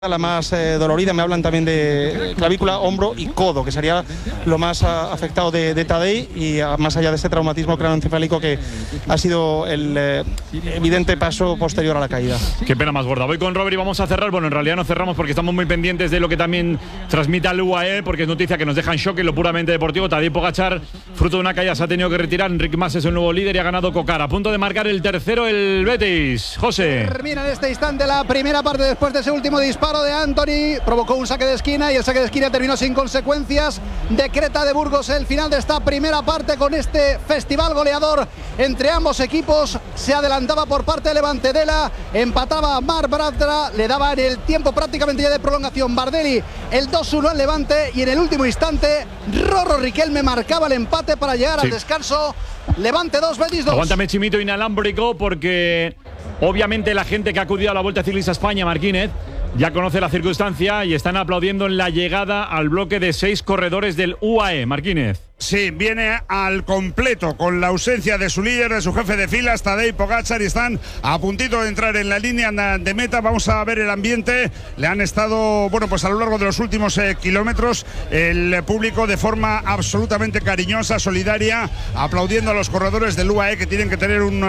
la más dolorida. Me hablan también de clavícula, hombro y codo, que sería lo más afectado de Tadej, y más allá de este traumatismo craneoencefálico que ha sido el evidente paso posterior a la caída. Qué pena más gorda. Voy con Robert y vamos a cerrar. Bueno, en realidad no cerramos porque estamos muy pendientes de lo que también transmite al UAE, porque es noticia que nos deja en shock en lo puramente deportivo. Tadej Pogačar, fruto de una caída, se ha tenido que retirar. Enric Mas es el nuevo líder y ha ganado Cocar. A punto de marcar el tercero el Betis. José. Termina en este instante la primera parte después de ese último disparo de Anthony. Provocó un saque de esquina y el saque de esquina terminó sin consecuencias. Decreta de Burgos el final de esta primera parte con este festival goleador entre ambos equipos. Se adelantaba por parte de Levante Dela, empataba Marc Bartra, le daba en el tiempo prácticamente ya de prolongación Bardelli el 2-1 al Levante, y en el último instante Rorro Riquelme marcaba el empate para llegar al descanso. Levante 2, Betis 2. Aguántame, chimito inalámbrico, porque obviamente la gente que ha acudido a la Vuelta Ciclista España, Marquínez, ya conoce la circunstancia y están aplaudiendo en la llegada al bloque de 6 corredores del UAE. Marquínez. Sí, viene al completo con la ausencia de su líder, de su jefe de filas, Tadej Pogačar, y están a puntito de entrar en la línea de meta. Vamos a ver el ambiente. Le han estado, bueno, pues a lo largo de los últimos kilómetros, el público de forma absolutamente cariñosa, solidaria, aplaudiendo a los corredores del UAE, que tienen que tener un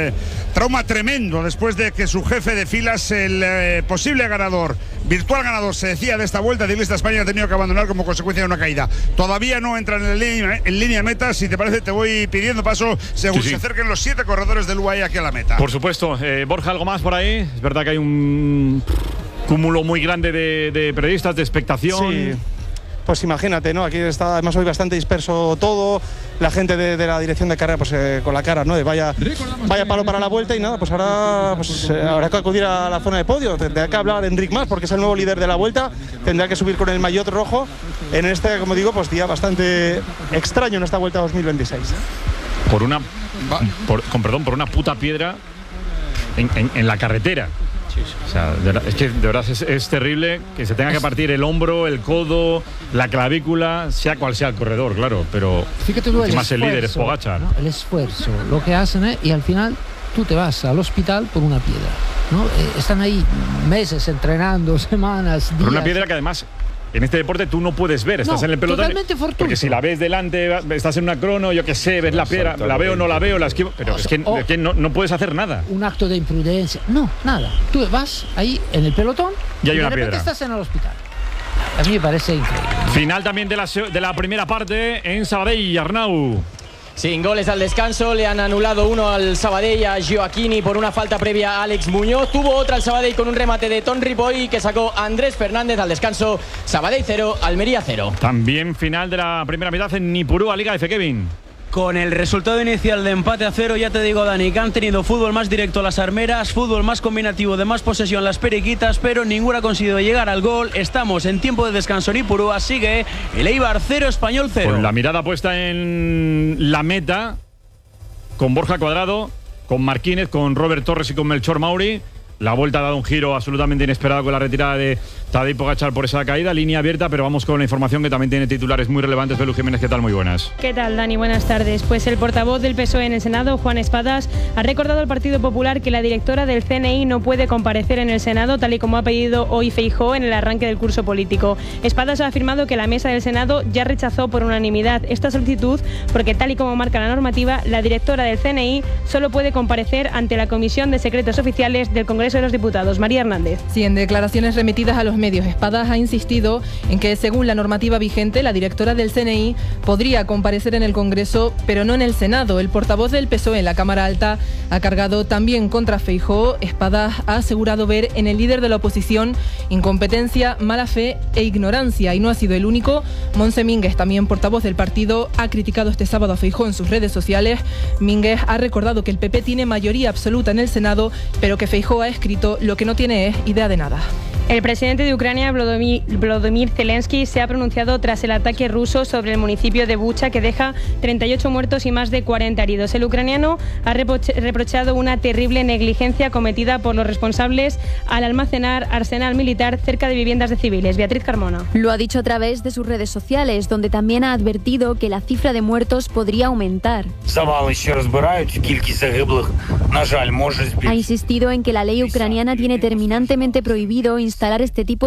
trauma tremendo después de que su jefe de filas, el posible ganador, virtual ganador, se decía, de esta Vuelta Ciclista España, ha tenido que abandonar como consecuencia de una caída. Todavía no entran en línea de meta. Si te parece, te voy pidiendo paso según se acerquen los 7 corredores del UAE aquí a la meta. Por supuesto. Borja, ¿algo más por ahí? Es verdad que hay un cúmulo muy grande de periodistas, de expectación. Sí. Pues imagínate, ¿no? Aquí está además hoy bastante disperso todo. La gente de la dirección de carrera, pues con la cara, ¿no? De vaya palo para la vuelta, y nada, pues ahora pues, habrá que acudir a la zona de podio. Tendrá que hablar Enric Mas, porque es el nuevo líder de la vuelta. Tendrá que subir con el maillot rojo en este, como digo, pues día bastante extraño en esta Vuelta 2026. Por una puta piedra en la carretera. O sea, es que de verdad es terrible que se tenga que partir el hombro, el codo, la clavícula, sea cual sea el corredor, claro, pero fíjate tú, más el líder es Pogačar, ¿no? El esfuerzo, lo que hacen y al final tú te vas al hospital por una piedra, ¿no? Están ahí meses entrenando, semanas, días. Por una piedra que además en este deporte tú no puedes ver, estás en el pelotón. Totalmente fortuito. Porque si la ves delante, estás en una crono, yo qué sé, ves la piedra, la veo o no la veo, la esquivo, pero es que no puedes hacer nada. Un acto de imprudencia, no, nada. Tú vas ahí en el pelotón y hay de una repente piedra. estás en el hospital. A mí me parece increíble. Final también de la primera parte en Sabadell, Arnau. Sin goles al descanso, le han anulado uno al Sabadell a Gioacchini por una falta previa a Àlex Muñoz. Tuvo otra al Sabadell con un remate de Ton Ripoll que sacó Andrés Fernández al descanso. Sabadell 0, Almería 0. También final de la primera mitad en Nipurú, Liga F, Kevin. Con el resultado inicial de empate a 0, ya te digo, Dani, que han tenido fútbol más directo las armeras, fútbol más combinativo, de más posesión las periquitas, pero ninguna ha conseguido llegar al gol. Estamos en tiempo de descanso en Ipurúa, sigue el Eibar 0, Español 0. Con la mirada puesta en la meta, con Borja Cuadrado, con Marquínez, con Robert Torres y con Melchor Mauri. La vuelta ha dado un giro absolutamente inesperado con la retirada de Tadej Pogačar por esa caída. Línea abierta, pero vamos con la información que también tiene titulares muy relevantes. Belu Jiménez, ¿qué tal? Muy buenas. ¿Qué tal, Dani? Buenas tardes. Pues el portavoz del PSOE en el Senado, Juan Espadas, ha recordado al Partido Popular que la directora del CNI no puede comparecer en el Senado, tal y como ha pedido hoy Feijóo en el arranque del curso político. Espadas ha afirmado que la mesa del Senado ya rechazó por unanimidad esta solicitud porque, tal y como marca la normativa, la directora del CNI solo puede comparecer ante la Comisión de Secretos Oficiales del Congreso de los Diputados. María Hernández. Sí, en declaraciones remitidas a los medios, Espadas ha insistido en que, según la normativa vigente, la directora del CNI podría comparecer en el Congreso, pero no en el Senado. El portavoz del PSOE en la Cámara Alta ha cargado también contra Feijóo. Espadas ha asegurado ver en el líder de la oposición incompetencia, mala fe e ignorancia, y no ha sido el único. Montse Mínguez, también portavoz del partido, ha criticado este sábado a Feijóo en sus redes sociales. Mínguez ha recordado que el PP tiene mayoría absoluta en el Senado, pero que Feijóo ha escrito: lo que no tiene es idea de nada. El presidente de Ucrania, Volodymyr Zelensky, se ha pronunciado tras el ataque ruso sobre el municipio de Bucha, que deja 38 muertos y más de 40 heridos. El ucraniano ha reprochado una terrible negligencia cometida por los responsables al almacenar arsenal militar cerca de viviendas de civiles. Beatriz Carmona. Lo ha dicho a través de sus redes sociales, donde también ha advertido que la cifra de muertos podría aumentar. Ha insistido en que la ley ucraniana tiene terminantemente prohibido instalar este tipo